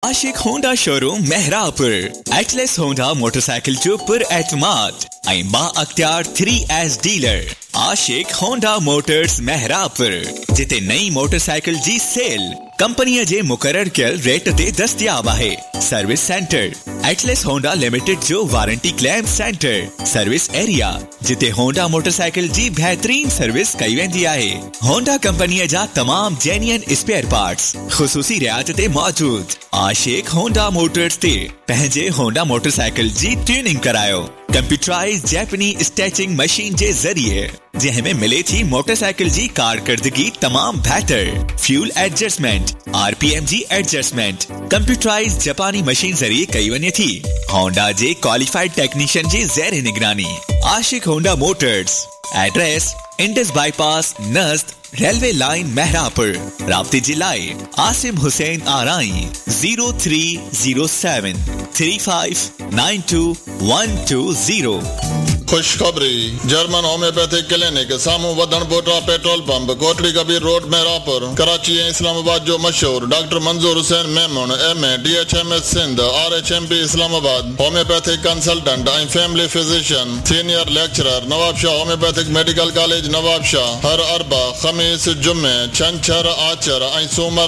आशिक Honda showroom Mehrabpur Atlas Honda motorcycle जो पुर एतमाद ऐं बा अख्तियार 3S डीलर आशिक होंडा मोटर्स मेहरापुर जिते नई मोटरसाइकिल जी सेल कंपनी जे मुकर्रर कयल रेट ते दस्तयाब है। Service centre Atlas Honda limited जो warranty claim centre service area जिते होंडा मोटरसाइकिल जी बेहतरीन सर्विस कई वेंदी आहे। होंडा कंपनी जा तमाम जेन्युइन स्पेयर पार्ट्स खुसूसी रियायत ते मौजूद। आशिक होंडा मोटर्स ते पंहिंजे होंडा मोटरसाइकिल जी ट्यूनिंग करायो कंप्यूटराइज जैपनी स्टैचिंग मशीन जे जरिए जंहिंमें मिले थी मोटरसाइकिल जी कारकर्दगी तमाम बेहतर फ्यूल एडजस्टमेंट RPM जी एडजस्टमेंट कंप्यूटराइज जापानी मशीन जरिए कई वने थी। होंडा जे क्वालिफाइड टेक्नीशियन जी ज़ेर निगरानी आशिक Honda Motors address Indus bypass नज़द railway line Mehrabpur राब्ते जिलाए Asim Hussain आराई 0307 3592 खुशखबरी जर्मन होम्योपैथिक क्लिनिक सामू वधन बोटा petrol pump Kotli Kabir road Mehrabpur Karachi ऐं इस्लामाबाद जो मशहूर डॉक्टर मंजूर Hussain Memon MA DHMS Sindh RHMP Islamabad homeopathic consultant ऐं family physician senior lecturer Nawab Shah homeopathic medical college Nawab Shah हर अरबा खमीस जुम्मे छंछर आचर ऐं सूमर